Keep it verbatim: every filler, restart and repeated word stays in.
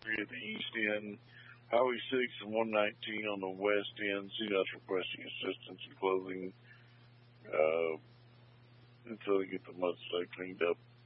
at the east end, Highway six and one nineteen on the west end. C DOT's requesting assistance in closing uh, until they get the mud site cleaned up.